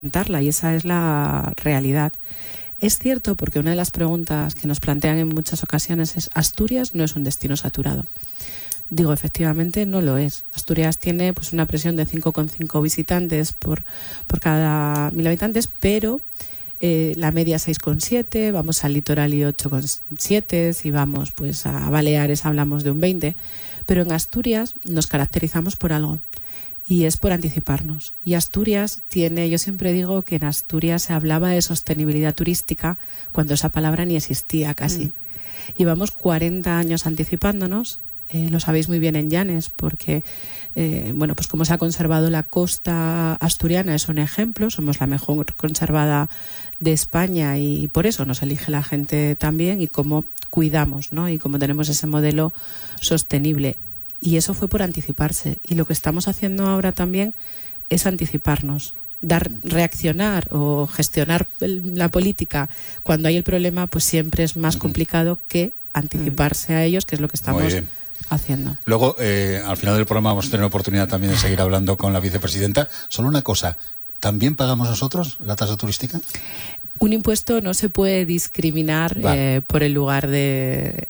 y esa es la realidad. Es cierto, porque una de las preguntas que nos plantean en muchas ocasiones es: ¿Asturias no es un destino saturado? Digo, efectivamente no lo es. Asturias tiene pues una presión de 5,5 visitantes por cada 1.000 habitantes, pero la media 6,7, vamos al litoral y 8,7, si vamos pues a Baleares hablamos de un 20, pero en Asturias nos caracterizamos por algo. Y es por anticiparnos. Y Asturias tiene, yo siempre digo que en Asturias se hablaba de sostenibilidad turística cuando esa palabra ni existía casi. Llevamos 40 años anticipándonos, lo sabéis muy bien en Llanes, porque bueno, pues como se ha conservado la costa asturiana es un ejemplo, somos la mejor conservada de España y por eso nos elige la gente también, y cómo cuidamos, ¿no? Y cómo tenemos ese modelo sostenible. Y eso fue por anticiparse. Y lo que estamos haciendo ahora también es anticiparnos. Reaccionar o gestionar la política cuando hay el problema, pues siempre es más complicado que anticiparse a ellos, que es lo que estamos haciendo. Luego, al final del programa vamos a tener oportunidad también de seguir hablando con la vicepresidenta. Solo una cosa, ¿también pagamos nosotros la tasa turística? Un impuesto no se puede discriminar por el lugar el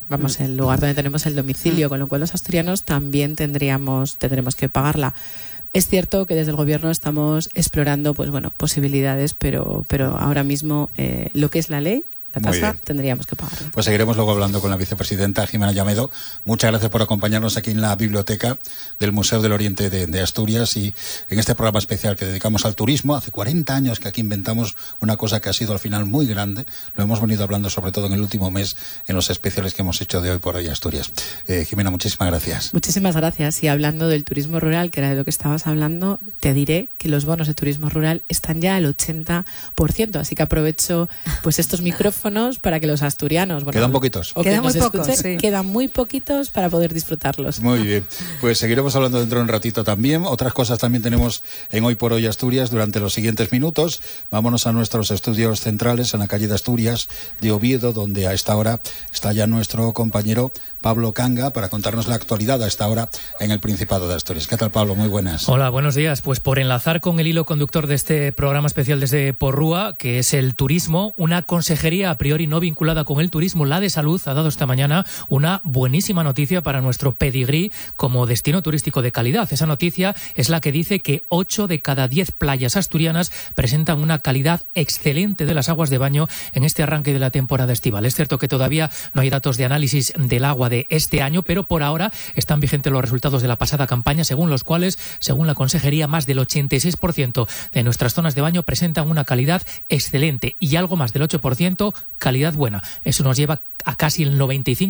lugar donde tenemos el domicilio, con lo cual los asturianos también tendremos que pagarla. Es cierto que desde el gobierno estamos explorando posibilidades, pero ahora mismo lo que es la ley, la tasa, tendríamos que pagarla. Pues seguiremos luego hablando con la vicepresidenta Jimena Llamedo. Muchas gracias por acompañarnos aquí en la biblioteca del Museo del Oriente de Asturias y en este programa especial que dedicamos al turismo. Hace 40 años que aquí inventamos una cosa que ha sido al final muy grande. Lo hemos venido hablando sobre todo en el último mes en los especiales que hemos hecho de Hoy por Hoy Asturias. Jimena, muchísimas gracias. Muchísimas gracias. Y hablando del turismo rural, que era de lo que estabas hablando, te diré que los bonos de turismo rural están ya al 80%. Así que aprovecho pues estos micrófonos para que los asturianos... ¿Quedan poquitos? Quedan muy pocos, sí. Quedan muy poquitos para poder disfrutarlos. Muy bien. Pues seguiremos hablando dentro de un ratito también. Otras cosas también tenemos en Hoy por Hoy Asturias durante los siguientes minutos. Vámonos a nuestros estudios centrales en la calle de Asturias de Oviedo, donde a esta hora está ya nuestro compañero Pablo Canga para contarnos la actualidad a esta hora en el Principado de Asturias. ¿Qué tal, Pablo? Muy buenas. Hola, buenos días. Pues por enlazar con el hilo conductor de este programa especial desde Porrúa, que es el turismo, una consejería a priori no vinculada con el turismo, la de Salud, ha dado esta mañana una buenísima noticia para nuestro pedigrí como destino turístico de calidad. Esa noticia es la que dice que 8 de cada 10 playas asturianas presentan una calidad excelente de las aguas de baño en este arranque de la temporada estival. Es cierto que todavía no hay datos de análisis del agua de este año, pero por ahora están vigentes los resultados de la pasada campaña, según los cuales, según la consejería, más del 86% de nuestras zonas de baño presentan una calidad excelente y algo más del 8% calidad buena. Eso nos lleva a casi el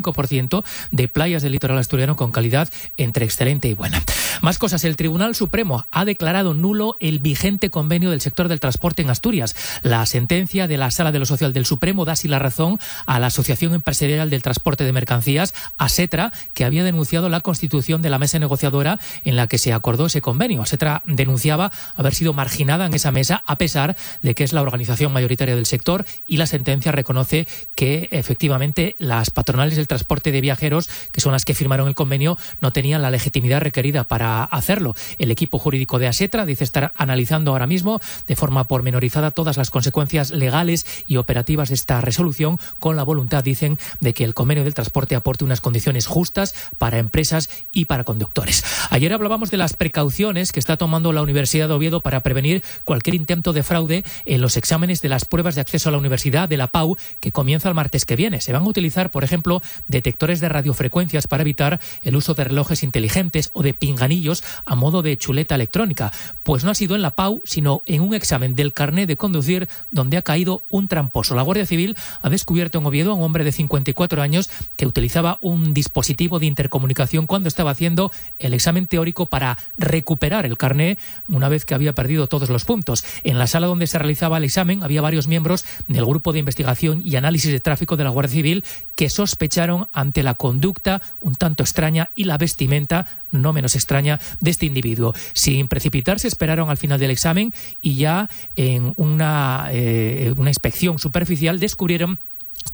95% de playas del litoral asturiano con calidad entre excelente y buena. Más cosas. El Tribunal Supremo ha declarado nulo el vigente convenio del sector del transporte en Asturias. La sentencia de la Sala de lo Social del Supremo da así la razón a la Asociación Empresarial del Transporte de Mercancías, ASETRA, que había denunciado la constitución de la mesa negociadora en la que se acordó ese convenio. ASETRA denunciaba haber sido marginada en esa mesa, a pesar de que es la organización mayoritaria del sector, y la sentencia reconoce que efectivamente las patronales del transporte de viajeros, que son las que firmaron el convenio, no tenían la legitimidad requerida para hacerlo. El equipo jurídico de ASETRA dice estar analizando ahora mismo de forma pormenorizada todas las consecuencias legales y operativas de esta resolución, con la voluntad, dicen, de que el convenio del transporte aporte unas condiciones justas para empresas y para conductores. Ayer hablábamos de las precauciones que está tomando la Universidad de Oviedo para prevenir cualquier intento de fraude en los exámenes de las pruebas de acceso a la universidad de la PAU, que comienza el martes que viene. Se van a utilizar, por ejemplo, detectores de radiofrecuencias para evitar el uso de relojes inteligentes o de pinganillos a modo de chuleta electrónica. Pues no ha sido en la PAU, sino en un examen del carné de conducir donde ha caído un tramposo. La Guardia Civil ha descubierto en Oviedo a un hombre de 54 años que utilizaba un dispositivo de intercomunicación cuando estaba haciendo el examen teórico para recuperar el carné una vez que había perdido todos los puntos. En la sala donde se realizaba el examen había varios miembros del Grupo de Investigación y Análisis de Tráfico de la Guardia Civil que sospecharon ante la conducta un tanto extraña y la vestimenta no menos extraña de este individuo. Sin precipitarse, esperaron al final del examen y ya en una inspección superficial descubrieron que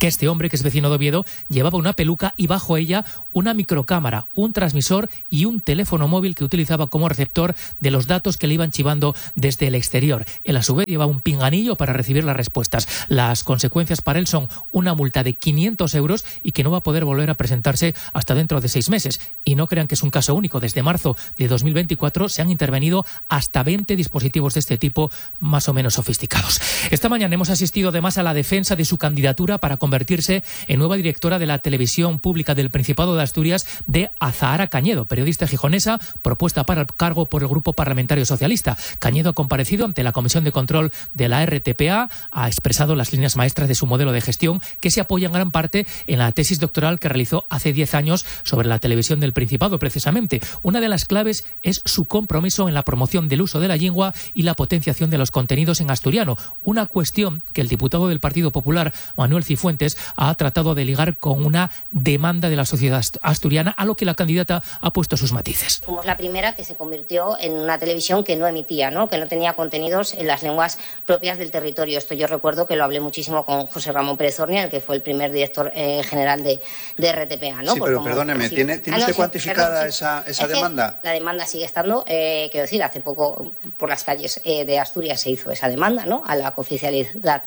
que este hombre, que es vecino de Oviedo, llevaba una peluca y bajo ella una microcámara, un transmisor y un teléfono móvil que utilizaba como receptor de los datos que le iban chivando desde el exterior. Él a su vez lleva un pinganillo para recibir las respuestas. Las consecuencias para él son una multa de 500 euros y que no va a poder volver a presentarse hasta dentro de 6 meses. Y no crean que es un caso único. Desde marzo de 2024 se han intervenido hasta 20 dispositivos de este tipo más o menos sofisticados. Esta mañana hemos asistido además a la defensa de su candidatura para convertirse en nueva directora de la televisión pública del Principado de Asturias de Azahara Cañedo, periodista gijonesa propuesta para el cargo por el Grupo Parlamentario Socialista. Cañedo ha comparecido ante la Comisión de Control de la RTPA, ha expresado las líneas maestras de su modelo de gestión que se apoya en gran parte en la tesis doctoral que realizó hace 10 años sobre la televisión del Principado precisamente. Una de las claves es su compromiso en la promoción del uso de la lengua y la potenciación de los contenidos en asturiano, una cuestión que el diputado del Partido Popular, Manuel Cifuentes, ha tratado de ligar con una demanda de la sociedad asturiana, a lo que la candidata ha puesto sus matices. Fuimos la primera que se convirtió en una televisión que no emitía, que no tenía contenidos en las lenguas propias del territorio. Esto yo recuerdo que lo hablé muchísimo con José Ramón Pérez Ornia, el que fue el primer director general de RTPA. Sí, pero perdóneme, ¿tiene usted cuantificada esa demanda? La demanda sigue estando, quiero decir, hace poco por las calles de Asturias se hizo esa demanda, a la cooficialidad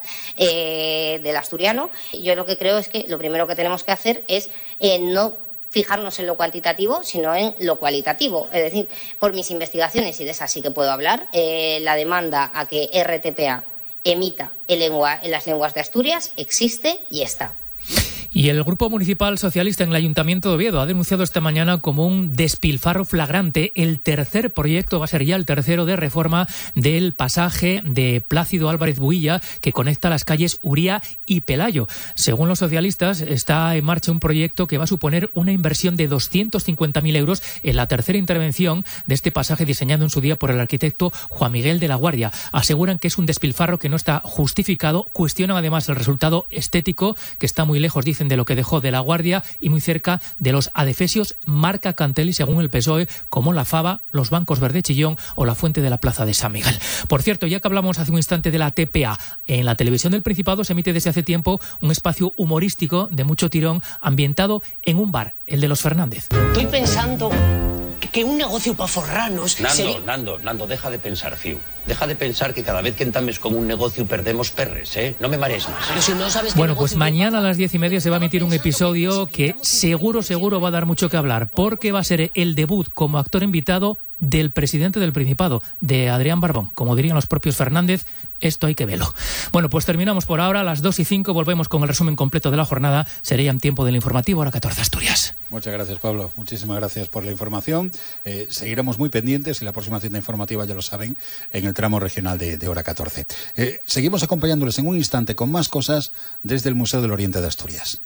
del asturiano. Yo lo que creo es que lo primero que tenemos que hacer es no fijarnos en lo cuantitativo, sino en lo cualitativo. Es decir, por mis investigaciones, y de esas sí que puedo hablar, la demanda a que RTPA emita en las lenguas de Asturias existe y está. Y el Grupo Municipal Socialista en el Ayuntamiento de Oviedo ha denunciado esta mañana como un despilfarro flagrante el tercer proyecto, va a ser ya el tercero, de reforma del pasaje de Plácido Álvarez Builla que conecta las calles Uría y Pelayo. Según los socialistas, está en marcha un proyecto que va a suponer una inversión de 250.000 euros en la tercera intervención de este pasaje diseñado en su día por el arquitecto Juan Miguel de la Guardia. Aseguran que es un despilfarro que no está justificado, cuestionan además el resultado estético, que está muy lejos, dicen, de lo que dejó de la Guardia y muy cerca de los adefesios marca Cantelli, según el PSOE, como la Fava, los bancos Verde Chillón o la fuente de la Plaza de San Miguel. Por cierto, ya que hablamos hace un instante de la TPA, en la televisión del Principado se emite desde hace tiempo un espacio humorístico de mucho tirón ambientado en un bar, el de los Fernández. Estoy pensando que un negocio para forranos... Nando, deja de pensar, Fiu. Deja de pensar que cada vez que entames con un negocio perdemos perres, ¿eh? No me marees más. Pero si no sabes bueno, pues mañana a las 10:30 se va a emitir un episodio que seguro va a dar mucho que hablar, porque va a ser el debut como actor invitado del presidente del Principado, de Adrián Barbón. Como dirían los propios Fernández, esto hay que verlo. Bueno, pues terminamos por ahora. A las 2:05 volvemos con el resumen completo de la jornada. Sería en tiempo del informativo, hora 14 Asturias. Muchas gracias, Pablo. Muchísimas gracias por la información. Seguiremos muy pendientes y la próxima cita informativa, ya lo saben, en el tramo regional de hora 14. Seguimos acompañándoles en un instante con más cosas desde el Museo del Oriente de Asturias.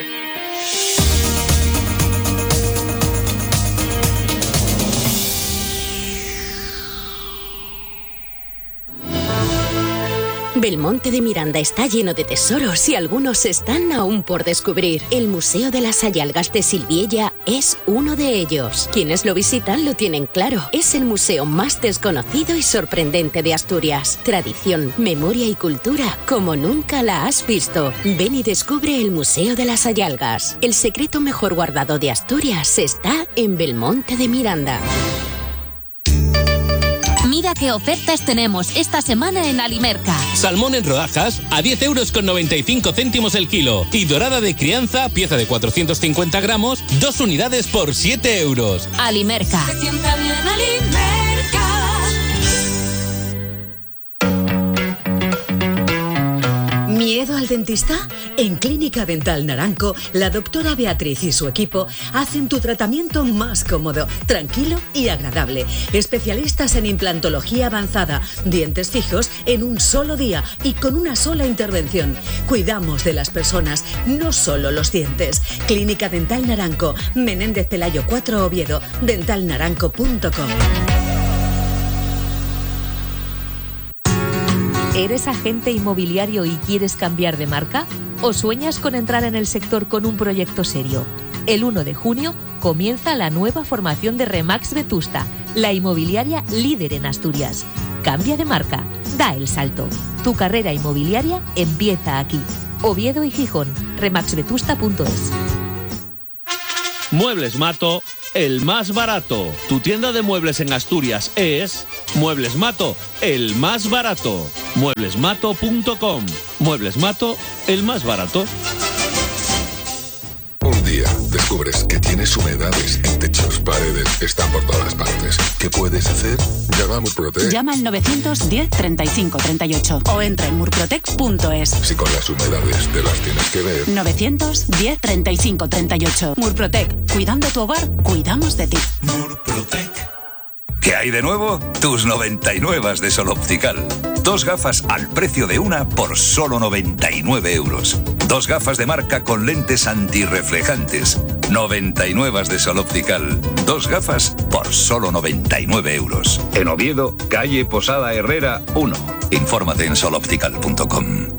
Belmonte de Miranda está lleno de tesoros y algunos están aún por descubrir. El Museo de las Sayalgas de Silviella es uno de ellos. Quienes lo visitan lo tienen claro. Es el museo más desconocido y sorprendente de Asturias. Tradición, memoria y cultura como nunca la has visto. Ven y descubre el Museo de las Sayalgas. El secreto mejor guardado de Asturias está en Belmonte de Miranda. Mira qué ofertas tenemos esta semana en Alimerca. Salmón en rodajas a 10,95 € el kilo. Y dorada de crianza, pieza de 450 gramos, 2 unidades por 7 euros. Alimerca. Se sienta bien Alimerca. ¿Miedo al dentista? En Clínica Dental Naranco, la doctora Beatriz y su equipo hacen tu tratamiento más cómodo, tranquilo y agradable. Especialistas en implantología avanzada, dientes fijos en un solo día y con una sola intervención. Cuidamos de las personas, no solo los dientes. Clínica Dental Naranco, Menéndez Pelayo 4 Oviedo, dentalnaranco.com. ¿Eres agente inmobiliario y quieres cambiar de marca? ¿O sueñas con entrar en el sector con un proyecto serio? El 1 de junio comienza la nueva formación de Remax Vetusta, la inmobiliaria líder en Asturias. Cambia de marca, da el salto. Tu carrera inmobiliaria empieza aquí. Oviedo y Gijón, remaxvetusta.es. Muebles Mato, el más barato. Tu tienda de muebles en Asturias es Muebles Mato, el más barato. Mueblesmato.com. Muebles Mato, el más barato. Un día descubres que tienes humedades en techos, paredes, están por todas partes. ¿Qué puedes hacer? Llama a Murprotec. Llama al 910 35 38 o entra en murprotec.es. Si con las humedades te las tienes que ver. 910 35 38. Murprotec. Cuidando tu hogar, cuidamos de ti. Murprotec. ¿Qué hay de nuevo? Tus 99 de Sol Optical. 2 gafas al precio de una por solo 99 euros. 2 gafas de marca con lentes antirreflejantes. 99 de Sol Optical. 2 gafas por solo 99 euros. En Oviedo, calle Posada Herrera 1. Infórmate en soloptical.com.